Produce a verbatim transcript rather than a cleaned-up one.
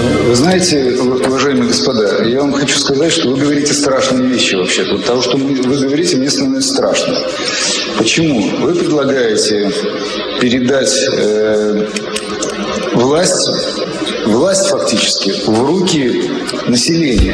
Вы знаете, уважаемые господа, я вам хочу сказать, что вы говорите страшные вещи вообще-то. От того, что вы говорите, мне становится страшно. Почему? Вы предлагаете передать э, власть, власть фактически в руки населения.